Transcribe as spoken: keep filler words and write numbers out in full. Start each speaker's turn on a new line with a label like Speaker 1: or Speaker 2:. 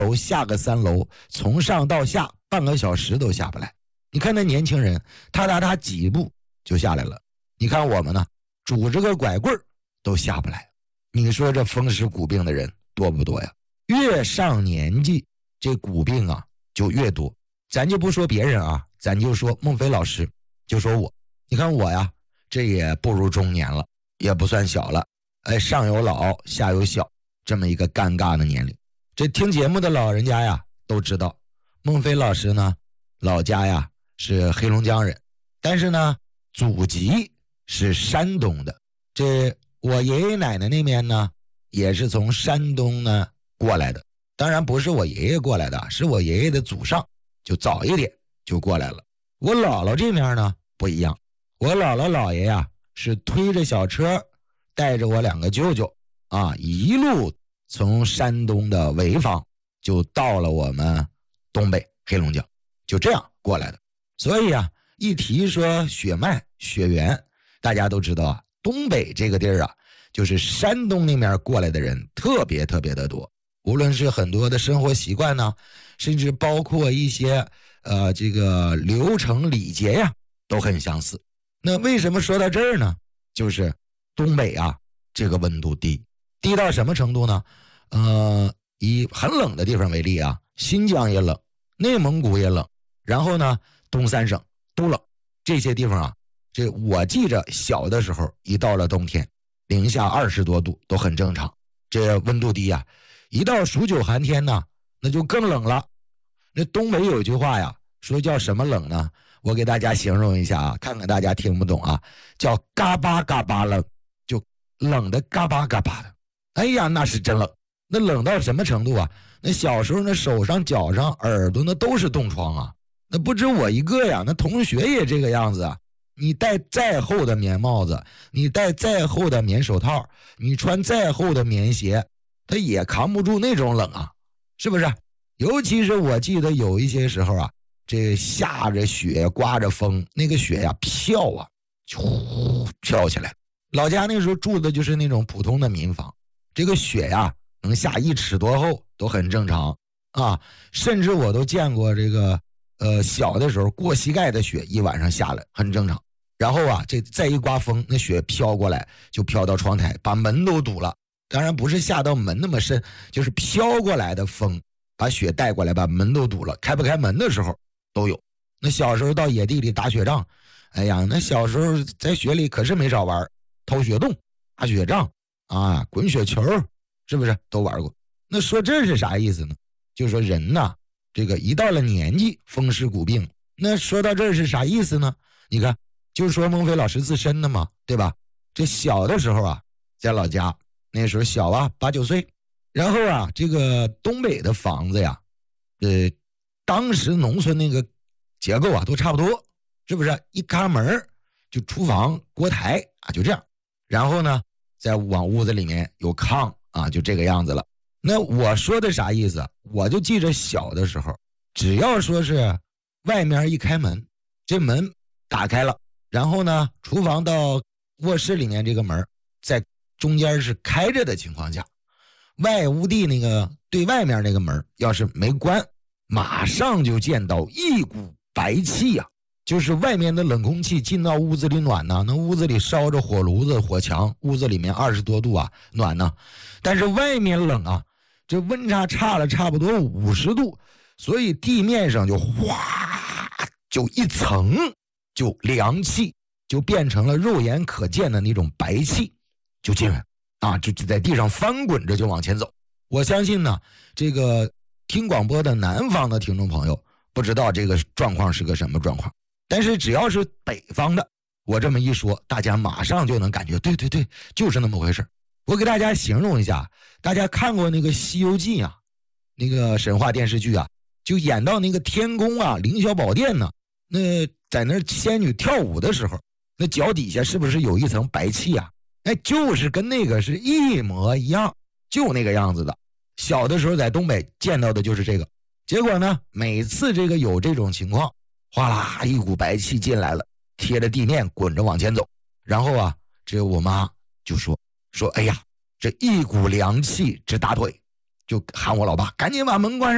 Speaker 1: 楼下个三楼，从上到下半个小时都下不来。你看那年轻人，他他他几步就下来了。你看我们呢，拄着个拐棍都下不来。你说这风湿骨病的人多不多呀？越上年纪，这骨病啊就越多。咱就不说别人啊，咱就说孟非老师，就说我。你看我呀，这也步入中年了，也不算小了。哎，上有老，下有小，这么一个尴尬的年龄。这听节目的老人家呀都知道，孟非老师呢，老家呀是黑龙江人，但是呢，祖籍是山东的。这我爷爷奶奶那边呢，也是从山东呢过来的。当然不是我爷爷过来的，是我爷爷的祖上就早一点就过来了。我姥姥这边呢不一样，我姥姥姥爷呀是推着小车，带着我两个舅舅啊，一路从山东的潍坊就到了我们东北黑龙江，就这样过来的。所以啊，一提说血脉血缘，大家都知道啊，东北这个地儿啊，就是山东那边过来的人特别特别的多，无论是很多的生活习惯呢，甚至包括一些呃这个流程礼节呀，都很相似。那为什么说到这儿呢？就是东北啊，这个温度低，低到什么程度呢？呃，以很冷的地方为例啊，新疆也冷，内蒙古也冷，然后呢，东三省都冷。这些地方啊，这我记着小的时候，一到了冬天，零下二十多度都很正常。这温度低啊，一到数九寒天呢，那就更冷了。那东北有一句话呀，说叫什么冷呢？我给大家形容一下啊，看看大家听不懂啊，叫嘎巴嘎巴冷，就冷的嘎巴嘎巴的。哎呀，那是真冷。那冷到什么程度啊？那小时候那手上脚上耳朵那都是冻疮啊。那不止我一个呀，那同学也这个样子啊。你戴再厚的棉帽子，你戴再厚的棉手套，你穿再厚的棉鞋，它也扛不住那种冷啊，是不是？尤其是我记得有一些时候啊，这下着雪刮着风，那个雪呀飘啊，呼飘起来。老家那时候住的就是那种普通的民房，这个雪呀能下一尺多厚都很正常啊，甚至我都见过这个呃小的时候过膝盖的雪一晚上下来很正常。然后啊，这再一刮风，那雪飘过来就飘到窗台，把门都堵了。当然不是下到门那么深，就是飘过来的风把雪带过来，把门都堵了，开不开门的时候都有。那小时候到野地里打雪仗，哎呀，那小时候在雪里可是没少玩，掏雪洞、打雪仗啊、滚雪球，是不是都玩过？那说这是啥意思呢？就是说人呐，这个一到了年纪，风湿骨病。那说到这是啥意思呢？你看，就是说孟非老师自身的嘛，对吧？这小的时候啊，在老家那时候小啊，八九岁，然后啊，这个东北的房子呀，呃，当时农村那个结构啊都差不多，是不是？一开门就厨房、锅台啊，就这样。然后呢，再往屋子里面有炕啊，就这个样子了。那我说的啥意思？我就记着小的时候，只要说是外面一开门，这门打开了，然后呢，厨房到卧室里面这个门在中间是开着的情况下，外屋地那个对外面那个门要是没关，马上就见到一股白气呀、啊，就是外面的冷空气进到屋子里暖呢，那屋子里烧着火炉子火墙，屋子里面二十多度啊暖呢，但是外面冷啊，这温差差了差不多五十度，所以地面上就哗就一层就凉气，就变成了肉眼可见的那种白气，就进来啊，就在地上翻滚着就往前走。我相信呢，这个听广播的南方的听众朋友不知道这个状况是个什么状况，但是只要是北方的，我这么一说，大家马上就能感觉，对对对，就是那么回事。我给大家形容一下，大家看过那个《西游记》啊，那个神话电视剧啊，就演到那个天宫啊，凌霄宝殿呢，那在那仙女跳舞的时候，那脚底下是不是有一层白气啊？哎，就是跟那个是一模一样，就那个样子的。小的时候在东北见到的就是这个。结果呢，每次这个有这种情况，哗啦一股白气进来了，贴着地面滚着往前走。然后啊，这我妈就说说，哎呀，这一股凉气直打腿，就喊我老爸赶紧把门关上。